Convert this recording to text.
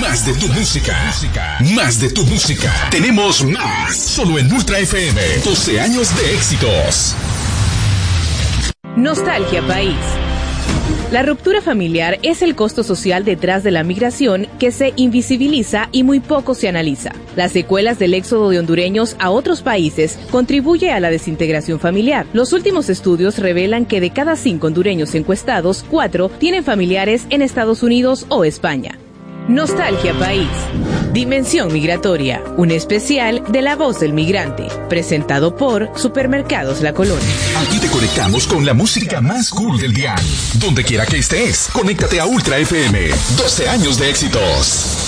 Más de tu música. Más de tu música. Tenemos más. Solo en Ultra FM. 12 años de éxitos. Nostalgia País. La ruptura familiar es el costo social detrás de la migración que se invisibiliza y muy poco se analiza. Las secuelas del éxodo de hondureños a otros países contribuye a la desintegración familiar. Los últimos estudios revelan que de cada 5 hondureños encuestados, 4 tienen familiares en Estados Unidos o España. Nostalgia País. Dimensión Migratoria, un especial de La Voz del Migrante, presentado por Supermercados La Colonia. Aquí te conectamos con la música más cool del día. Donde quiera que estés, conéctate a Ultra FM. 12 años de éxitos.